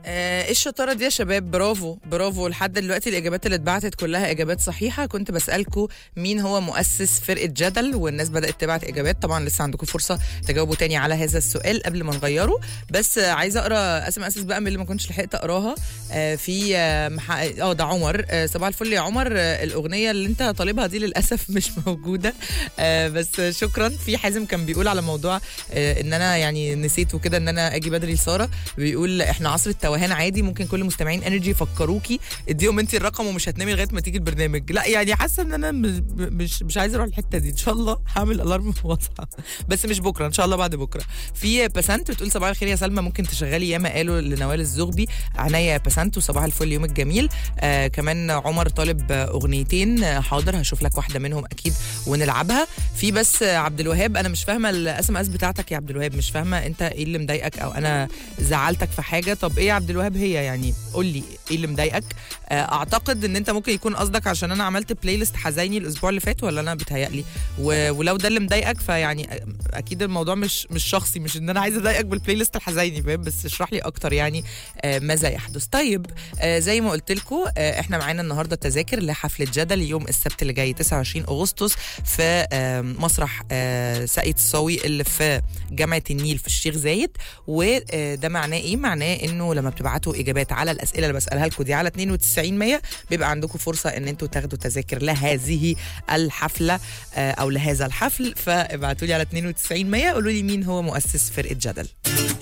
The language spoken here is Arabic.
ايه الشطاره دي يا شباب؟ برافو برافو. لحد دلوقتي الاجابات اللي اتبعتت كلها اجابات صحيحه. كنت بسالكم مين هو مؤسس فرقه جدل، والناس بدات تبعت اجابات. طبعا لسه عندكم فرصه تجاوبوا تاني على هذا السؤال قبل ما نغيره. بس عايزه اقرا اسم بقى من اللي ما كنتش لحقت اقراها. في ده عمر. صباح الفل يا عمر. الاغنيه اللي انت طالبها دي للاسف مش موجوده. بس شكرا. في حازم كان بيقول على موضوع ان انا يعني نسيت وكده ان انا اجي بدري لساره. بيقول احنا عصر التوهان عادي، ممكن كل مستمعين انرجي يفكروكي اديهم انت الرقم ومش هتنامي لغايه ما تيجي البرنامج. لا يعني حاسه ان انا مش عايزه اروح الحته دي. ان شاء الله هعمل الارم واصحى، بس مش بكره، ان شاء الله بعد بكره. في بسنت بتقول صباح الخير يا سلمى، ممكن تشغلي ياما قالوا لنوال الزغبي. عناية يا بسنت وصباح الفل، يومك جميل. كمان عمر طالب اغنيتين. حاضر هشوف لك واحده منهم اكيد ونلعبها. في بس عبد الوهاب، انا مش فاهمه الاس ام اس بتاعتك يا عبد الوهاب، مش فاهمه انت ايه اللي مضايقك او انا زعلتك في حاجه. طب ايه يا عبد الوهاب هي يعني؟ قول لي ايه اللي مضايقك. اعتقد ان انت ممكن يكون قصدك عشان انا عملت بلاي ليست حزيني الاسبوع اللي فات، ولا انا بتهيألي؟ ولو ده اللي مضايقك فيعني اكيد الموضوع مش شخصي، مش ان انا عايزه اضايقك بالبلاي ليست الحزيني، فاهم؟ بس اشرح لي اكتر يعني ماذا يحدث. طيب زي ما قلت لكم احنا معانا النهارده تذاكر لحفله جدل يوم السبت اللي جاي 29 اغسطس في مسرح ساقية الصاوي اللي في جامعه النيل في الشيخ زايد. وده معناه ايه؟ معناه انه لما بتبعتوا اجابات على الاسئله اللي بسالها لكم دي على 92 بيبقى عندكم فرصه ان انتوا تاخدوا تذاكر لهذه الحفله او لهذا الحفل. فابعتوا لي على 92 قولوا لي مين هو مؤسس فرقه جدل.